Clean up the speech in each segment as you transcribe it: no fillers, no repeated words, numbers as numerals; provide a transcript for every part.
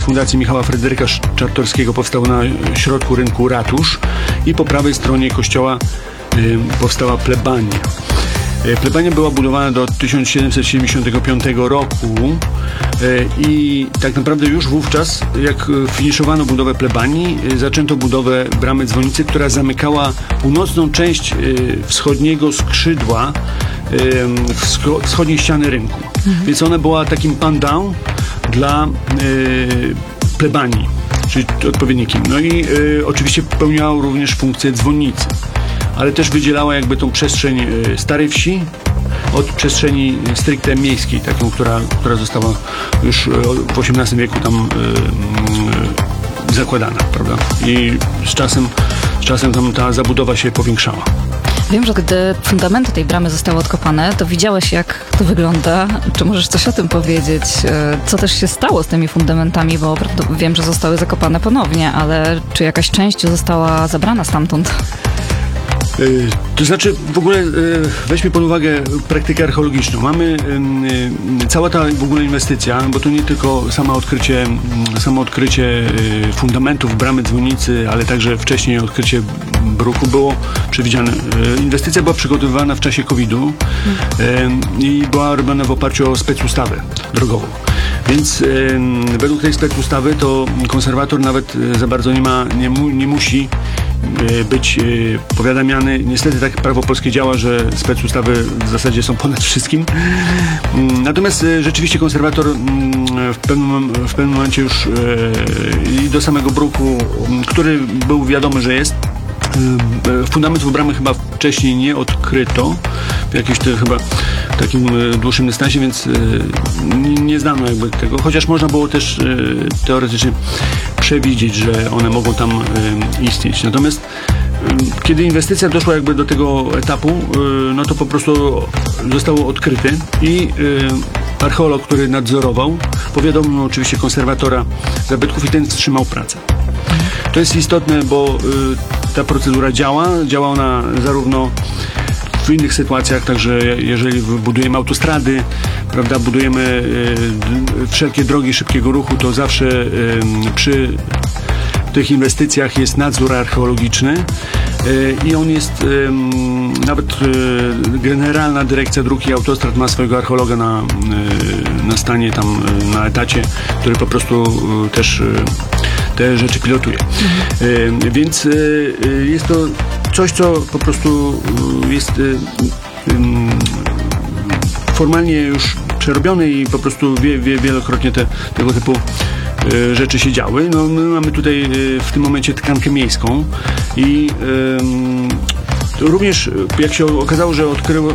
Fundacji Michała Fryderyka Czartorskiego powstał na środku rynku ratusz i po prawej stronie kościoła powstała plebania. Plebania była budowana do 1775 roku i tak naprawdę już wówczas, jak finiszowano budowę plebanii, zaczęto budowę bramy dzwonicy, która zamykała północną część wschodniego skrzydła wschodniej ściany rynku. Więc ona była takim pandown dla plebanii, czyli odpowiednikiem. No i oczywiście pełniała również funkcję dzwonnicy, ale też wydzielała jakby tą przestrzeń Starej Wsi od przestrzeni stricte miejskiej, taką, która została już w XVIII wieku tam zakładana, prawda? I z czasem tam ta zabudowa się powiększała. Wiem, że gdy fundamenty tej bramy zostały odkopane, to widziałeś, jak to wygląda. Czy możesz coś o tym powiedzieć? Co też się stało z tymi fundamentami? Bo wiem, że zostały zakopane ponownie, ale czy jakaś część została zabrana stamtąd? To znaczy, w ogóle weźmy pod uwagę praktykę archeologiczną. Mamy cała ta w ogóle inwestycja, bo to nie tylko samo odkrycie fundamentów bramy dzwonicy, ale także wcześniej odkrycie bruku było przewidziane. Inwestycja była przygotowywana w czasie COVID-u i była robiona w oparciu o specustawę drogową. Więc według tej specustawy to konserwator nawet za bardzo nie musi być powiadamiany. Niestety tak prawo polskie działa, że specustawy w zasadzie są ponad wszystkim. Natomiast rzeczywiście konserwator w pewnym momencie już i do samego bruku, który był wiadomy, że jest, fundamentów bramy chyba wcześniej nie odkryto w jakimś chyba takim dłuższym dystansie, więc nie znano jakby tego, chociaż można było też teoretycznie przewidzieć, że one mogą tam istnieć. Natomiast kiedy inwestycja doszła jakby do tego etapu, no to po prostu zostało odkryte i archeolog, który nadzorował, powiadomił oczywiście konserwatora zabytków i ten wstrzymał pracę. To jest istotne, bo ta procedura działa ona zarówno w innych sytuacjach, także jeżeli budujemy autostrady, prawda, budujemy wszelkie drogi szybkiego ruchu, to zawsze przy tych inwestycjach jest nadzór archeologiczny i on jest, nawet Generalna Dyrekcja Dróg i Autostrad ma swojego archeologa na stanie tam, na etacie, który po prostu też te rzeczy pilotuje. Więc jest to coś, co po prostu jest formalnie już przerobione i po prostu wielokrotnie tego typu rzeczy się działy. No, my mamy tutaj w tym momencie tkankę miejską i również jak się okazało, że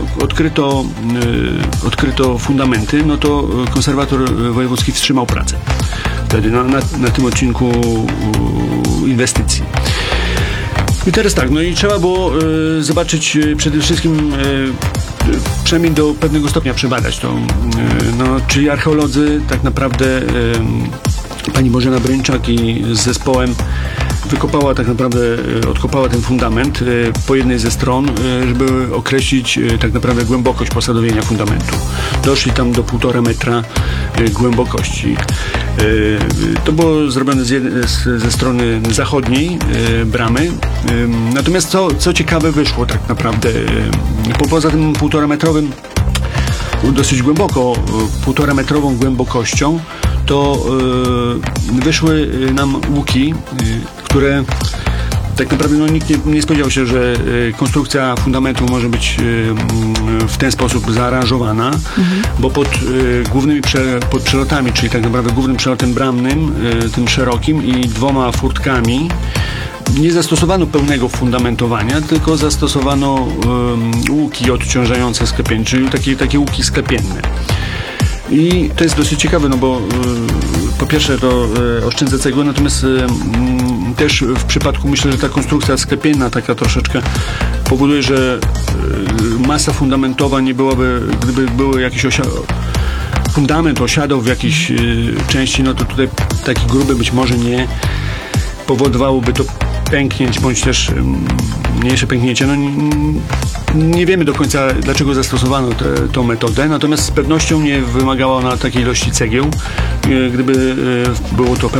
odkryto fundamenty, no to konserwator wojewódzki wstrzymał pracę wtedy na tym odcinku inwestycji. I teraz tak, no i trzeba było zobaczyć przede wszystkim, przynajmniej do pewnego stopnia przebadać to, no, czyli archeolodzy tak naprawdę, pani Bożena Brynczak i z zespołem odkopała ten fundament po jednej ze stron, żeby określić tak naprawdę głębokość posadowienia fundamentu. Doszli tam do 1,5 metra głębokości. To było zrobione ze strony zachodniej bramy. Natomiast co ciekawe wyszło tak naprawdę, poza tym 1,5-metrowym, dosyć głęboko, 1,5-metrową głębokością, to wyszły nam łuki, które tak naprawdę nikt nie spodziewał się, że konstrukcja fundamentu może być w ten sposób zaaranżowana, bo pod przelotami, czyli tak naprawdę głównym przelotem bramnym, tym szerokim i 2 furtkami, nie zastosowano pełnego fundamentowania, tylko zastosowano łuki odciążające sklepienie, czyli takie łuki sklepienne. I to jest dosyć ciekawe, no bo po pierwsze to oszczędza cegły, natomiast też w przypadku, myślę, że ta konstrukcja sklepienna taka troszeczkę powoduje, że masa fundamentowa nie byłaby, gdyby były jakieś fundament osiadał w jakiejś części, no to tutaj taki gruby być może nie powodowałoby to pęknięć, bądź też mniejsze pęknięcie. No, nie wiemy do końca, dlaczego zastosowano tą metodę, natomiast z pewnością nie wymagała ona takiej ilości cegieł. Gdyby było to